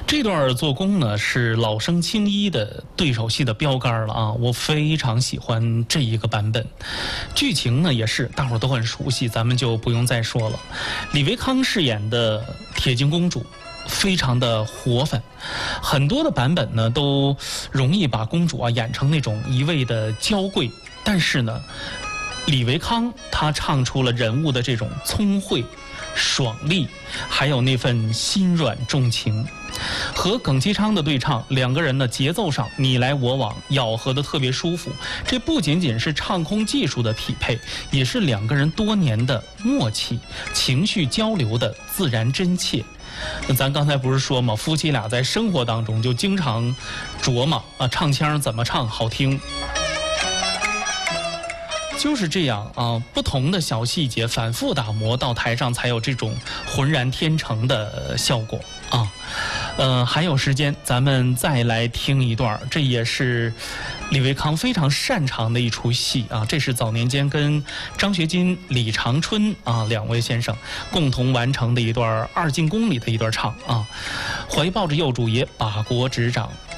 这段做工呢是老生青衣的对手戏的标杆了啊，我非常喜欢这一个版本。剧情呢也是大伙儿都很熟悉，咱们就不用再说了。李维康饰演的铁镜公主非常的活泛，很多的版本呢都容易把公主演成那种一味的娇贵，但是呢，李维康他唱出了人物的这种聪慧、爽利，还有那份心软重情。和耿其昌的对唱，两个人的节奏上你来我往，咬合得特别舒服。这不仅仅是唱空技术的匹配，也是两个人多年的默契、情绪交流的自然真切。那咱刚才不是说嘛，夫妻俩在生活当中就经常琢磨唱腔怎么唱好听。就是这样啊，不同的小细节反复打磨，到台上才有这种浑然天成的效果啊。还有时间，咱们再来听一段，这也是李维康非常擅长的一出戏啊。这是早年间跟张学金、李长春两位先生共同完成的一段二进宫里的一段唱啊。怀抱着幼主爷把国执掌，